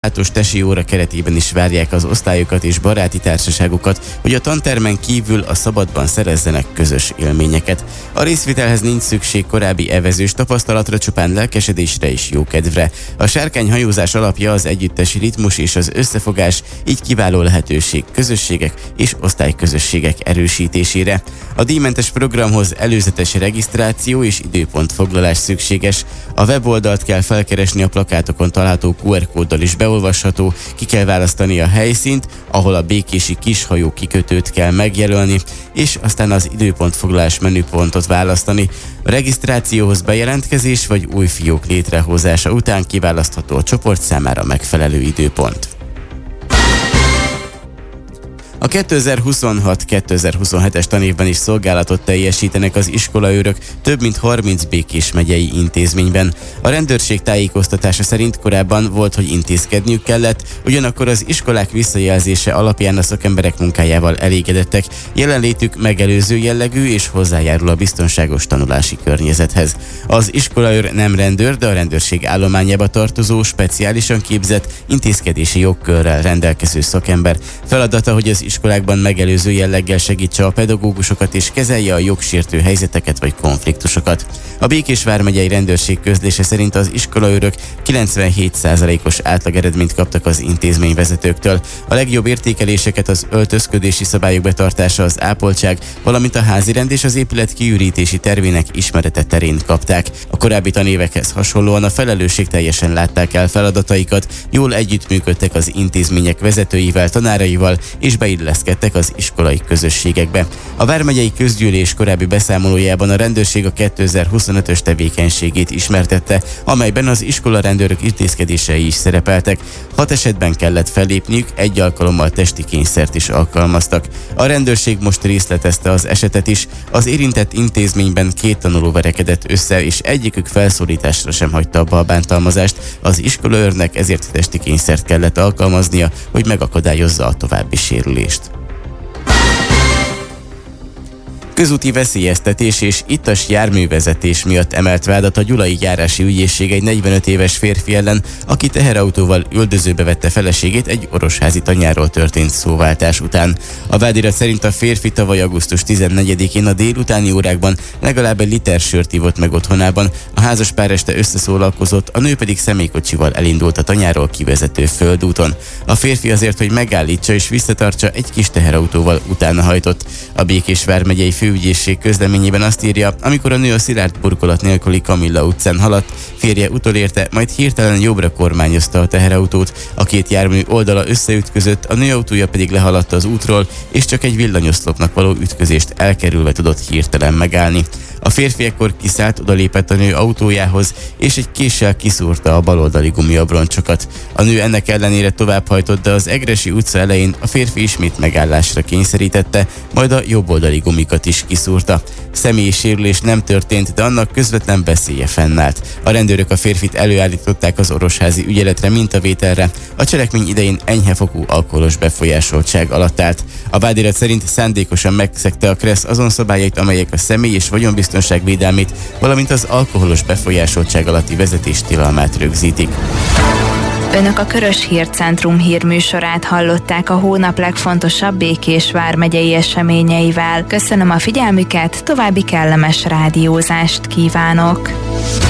sajátos tesi óra keretében is várják az osztályokat és baráti társaságokat, hogy a tantermen kívül a szabadban szerezzenek közös élményeket. A részvételhez nincs szükség korábbi evezős tapasztalatra, csupán lelkesedésre és jókedvre. A sárkányhajózás alapja az együttesi ritmus és az összefogás, így kiváló lehetőség közösségek és osztályközösségek erősítésére. A díjmentes programhoz előzetes regisztráció és időpontfoglalás szükséges. A weboldalt kell felkeresni, a plakátokon található QR kóddal is beolvasható, ki kell választani a helyszínt, ahol a békési kishajó kikötőt kell megjelölni, és aztán az időpontfoglalás menüpontot választani. A regisztrációhoz bejelentkezés vagy új fiók létrehozása után kiválasztható a csoport számára megfelelő időpont. A 2026-2027-es tanévben is szolgálatot teljesítenek az iskolaőrök több mint 30 Békés megyei intézményben. A rendőrség tájékoztatása szerint korábban volt, hogy intézkedniük kellett, ugyanakkor az iskolák visszajelzése alapján a szakemberek munkájával elégedettek, jelenlétük megelőző jellegű és hozzájárul a biztonságos tanulási környezethez. Az iskolaőr nem rendőr, de a rendőrség állományába tartozó, speciálisan képzett, intézkedési jogkörrel rendelkező szakember. Feladata, hogy az iskolákban megelőző jelleggel segítse a pedagógusokat és kezelje a jogsértő helyzeteket vagy konfliktusokat. A Békés vármegyei rendőrség közlése szerint az iskolaőrök 97%-os átlageredményt kaptak az intézményvezetőktől. A legjobb értékeléseket az öltözködési szabályok betartása, az ápoltság, valamint a házirend és az épület kiürítési tervének ismerete terén kapták. A korábbi tanévekhez hasonlóan a felelősségteljesen látták el feladataikat, jól együttműködtek az intézmények vezetőivel, tanáraival és beilleszkedtek az iskolai közösségekbe. A vármegyei közgyűlés korábbi beszámolójában a rendőrség a 2025-ös tevékenységét ismertette, amelyben az iskolarendőrök intézkedései is szerepeltek. 6 esetben kellett fellépniük, egy alkalommal testi kényszert is alkalmaztak. A rendőrség most részletezte az esetet is. Az érintett intézményben 2 tanuló verekedett össze, és egyikük felszólításra sem hagyta abba a bántalmazást. Az iskolaőrnek ezért testi kényszert kellett alkalmaznia, hogy megakadályozza a további sérülést. Közúti veszélyeztetés és ittas járművezetés miatt emelt vádat a Gyulai Járási Ügyészség egy 45 éves férfi ellen, aki teherautóval üldözőbe vette feleségét egy orosházi tanyáról történt szóváltás után. A vádirat szerint a férfi tavaly augusztus 14-én a délutáni órákban legalább egy liter sört ivott meg otthonában, a házaspár este összeszólalkozott, a nő pedig személykocsival elindult a tanyáról kivezető földúton. A férfi azért, hogy megállítsa és visszatartsa, egy kis teherautóval utána hajtott. A Békés vármegyei főügyészség közleményében azt írja, amikor a nő a szilárd burkolat nélküli Kamilla utcán haladt, férje utolérte, majd hirtelen jobbra kormányozta a teherautót. A 2 jármű oldala összeütközött, a nő autója pedig lehaladta az útról, és csak egy villanyoszlopnak való ütközést elkerülve tudott hirtelen megállni. A férfi ekkor kiszállt, odalépett a nő autójához, és egy késsel kiszúrta a baloldali gumiabroncsokat. A nő ennek ellenére továbbhajtott, de az Egressy utca elején a férfi ismét megállásra kényszerítette, majd a jobboldali gumikat is kiszúrta. Személyi sérülés nem történt, de annak közvetlen veszélye fennállt. A rendőrök a férfit előállították az orosházi ügyeletre, mintavételre. A cselekmény idején enyhefokú alkoholos befolyásoltság alatt állt. A vádirat szerint szándékosan megszegte a KRESZ azon szabályait, amelyek a személy és vagyonbiztonság védelmét, valamint az alkoholos befolyásoltság alatti vezetés tilalmát rögzítik. Önök a Körös Hírcentrum hírműsorát hallották a hónap legfontosabb Békés vármegyei eseményeivel. Köszönöm a figyelmüket, további kellemes rádiózást kívánok!